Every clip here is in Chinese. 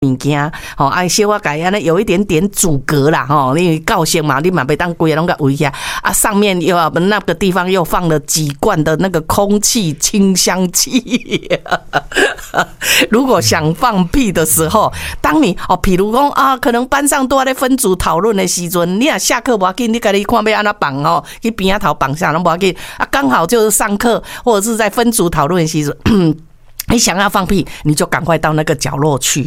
物件，吼，啊，小可改安尼有一点点阻隔啦，吼，因为高兴嘛，你嘛别当规个拢甲围下，啊，上面又那个地方又放了几罐的那个空气清香剂。如果想放屁的时候，当你譬如讲啊，可能班上都在分组讨论的时阵，你若下课无要紧，你家己看要安怎放吼，去边仔头放下拢无要紧，啊，刚好就是上课或者是在分组讨论的时阵。你想要放屁，你就赶快到那个角落去，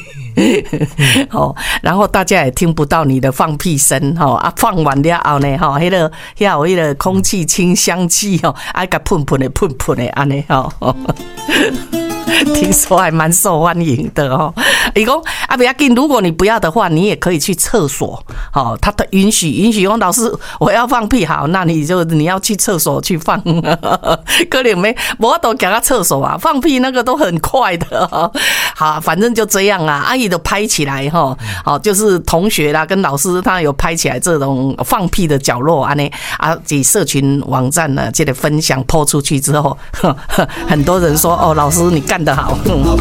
然后大家也听不到你的放屁声，放完了后呢，有那个空气清香剂，啊，个喷喷的喷喷的，安尼听说还蛮受欢迎的哦。伊讲啊，不要紧，如果你不要的话，你也可以去厕所。他的允许讲老师我要放屁，好，那你要去厕所去放。可能没法度行到厕所啊，放屁那个都很快的。好，反正就这样啊，阿姨都拍起来哈。好，就是同学啦跟老师他有拍起来这种放屁的角落安尼啊，在社群网站呢，这个分享抛出去之后，很多人说哦，老师你干得好。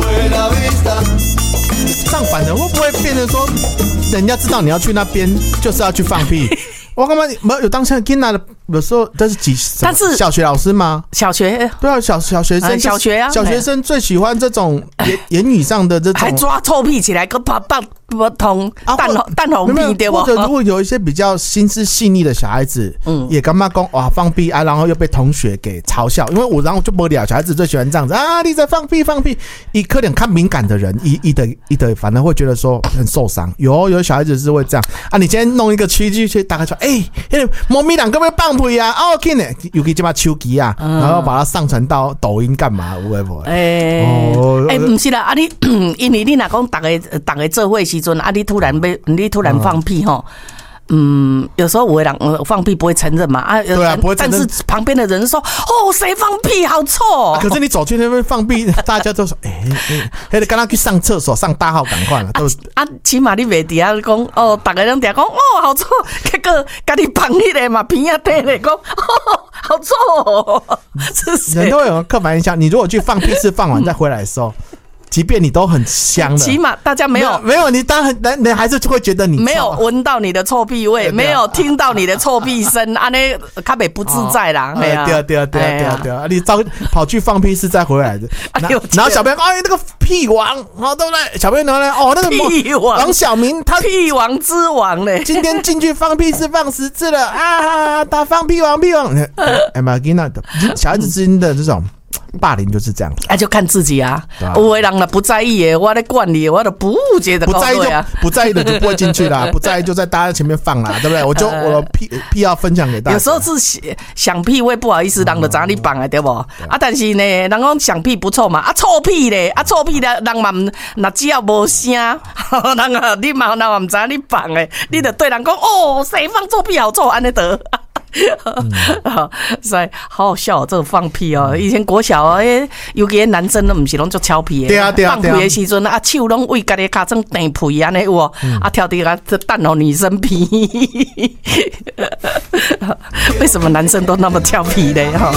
上反而会不会变成说，人家知道你要去那边，就是要去放屁？我干嘛没有当下跟他的有时候这是但是小学老师吗？ 小学对啊，小学生小学啊， 小学生最喜欢这种言语上的这种， 还抓臭屁起来，跟把桶蛋红屁对不？ 或者如果有一些比较心思细腻的小孩子，也干嘛讲哇放屁啊，然后又被同学给嘲笑，因为然后就不了，小孩子最喜欢这样子啊，你在放屁，一可能看敏感的人，一的反而会觉得说很受伤。有小孩子是会这样啊，你今天弄一个区去大概说，猫咪两个被放屁啊，哦，看呢，尤其这把手机啊，然后把它上传到抖音干嘛？有会不会？ 不是啦，啊你因为你若讲大家做伙时阵啊，你突然放屁吼。有时候有的人放屁不会承认嘛， 对啊，不会承认。 但是旁边的人说，哦，谁放屁好臭。 可是你走去那边放屁，大家都说，还得跟他去上厕所，上大号赶快了。 起码你袂底下讲，哦，大家拢底下讲，哦，好臭。结果家己放起来嘛，边仔底咧讲，哦，好臭。 人都会有刻板印象，你如果去放屁是放完再回来的时候。即便你都很香了， 起码大家没有， 你当然人还是会觉得你没有闻到你的臭屁味，没有听到你的臭屁声，安尼较袂不自在啦。对， 你跑去放屁是再回来的，然后小朋友那个屁王，对不对？小朋友呢，那个屁王王小明，他屁王之王嘞， 今天进去放屁是放10次了啊！他放屁王，小孩子之间的这种。霸凌就是这样子， 就看自己啊。有的人呢不在意耶，我在管你，我都不觉得。 不在意的就不会进去啦，不在意就在大家前面放啦，对不对？我的屁要分享给大家。 有时候是想屁，我也不好意思，人就知你放的对不？啊，但是呢，人讲想屁不臭嘛，啊臭屁咧，臭屁咧，人嘛那只要无声，人啊你嘛那唔知你放的，你就对人讲哦，谁放臭屁好臭，安尼得。所以好好笑这个放屁哦！以前国小尤其男生都不是拢做俏皮的， 对啊， 放屁的时阵啊，手拢为家己脚床垫屁安尼有哦，跳底下蛋哦女生屁，为什么男生都那么俏皮呢？